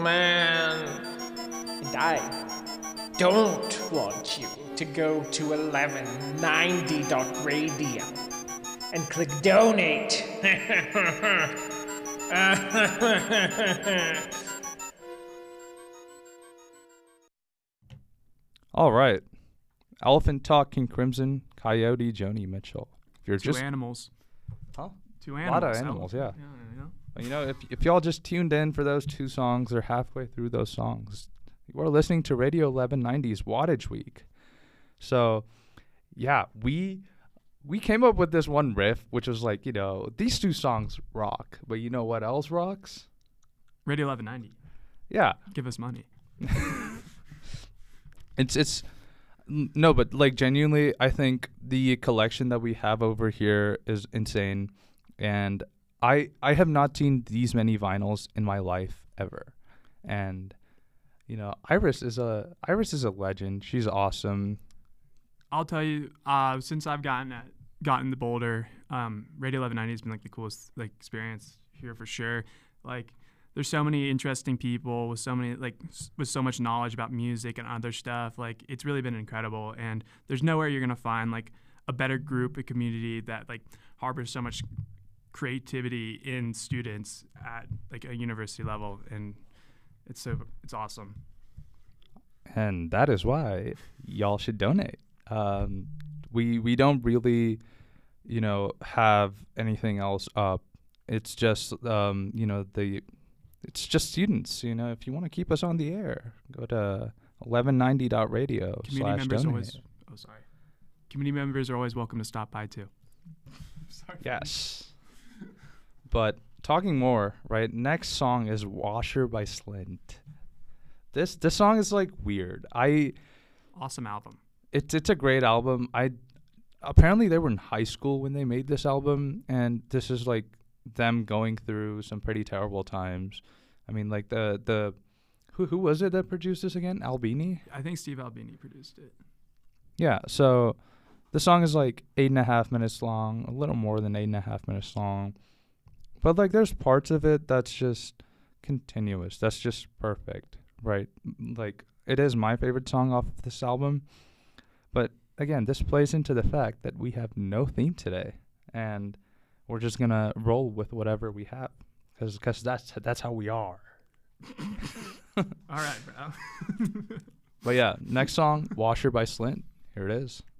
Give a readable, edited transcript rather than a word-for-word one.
man. And I don't want you to go to 1190.radio and click donate. All right. Elephant Talk, King Crimson, Coyote, Joni Mitchell. If you're Two animals. Huh? Two A animals. lot of animals, yeah. Yeah. You know, if y'all just tuned in for those two songs or halfway through those songs, you are listening to Radio 1190's Wattage Week. So, yeah, we came up with this one riff, which was like, you know, these two songs rock. But you know what else rocks? Radio 1190. Yeah. Give us money. No, but like genuinely, I think the collection that we have over here is insane. And I have not seen these many vinyls in my life ever. And you know, Iris is a legend. She's awesome. I'll tell you, since I've gotten to Boulder, Radio 1190 has been like the coolest like experience here for sure. Like, there's so many interesting people with so much knowledge about music and other stuff. Like, it's really been incredible. And there's nowhere you're gonna find like a better group, a community that like harbors so much creativity in students at like a university level, and it's awesome. And that is why y'all should donate. We don't really, you know, have anything else up. It's just it's just students. You know, if you want to keep us on the air, go to 1190.radio/donate. Community members are always welcome to stop by too. Sorry. Yes. But talking more, right? Next song is "Washer" by Slint. This song is like weird. Awesome album. It's a great album. Apparently they were in high school when they made this album, and this is like them going through some pretty terrible times. I mean, like who was it that produced this again? Albini? I think Steve Albini produced it. Yeah. So the song is like 8.5 minutes long, a little more than 8.5 minutes long. But like there's parts of it that's just continuous. That's just perfect, right? Like it is my favorite song off of this album. But again, this plays into the fact that we have no theme today, and we're just gonna roll with whatever we have, because that's how we are. All right, bro. But yeah, next song, "Washer" by Slint. Here it is.